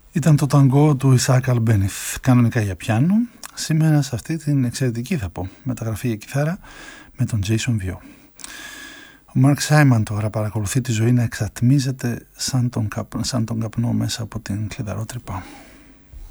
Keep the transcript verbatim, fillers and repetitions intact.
Ήταν το ταγκό του Ισαάκ Αλμπένιθ, κανονικά για πιάνο. Σήμερα σε αυτή την εξαιρετική, θα πω, μεταγραφή για κιθάρα με τον Jason Vio. Ο Μάρκ Σάιμον τώρα παρακολουθεί τη ζωή να εξατμίζεται σαν τον, καπ... σαν τον καπνό μέσα από την κλειδαρότρυπα.